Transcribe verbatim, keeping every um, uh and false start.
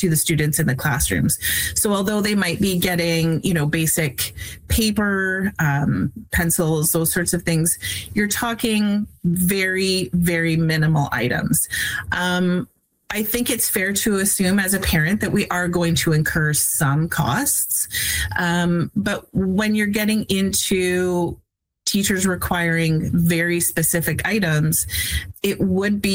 to the students in the classrooms. So although they might be getting, you know, basic paper, um, pencils, those sorts of things, you're talking very, very minimal items. Um, I think it's fair to assume as a parent that we are going to incur some costs. Um, but when you're getting into teachers requiring very specific items, it would be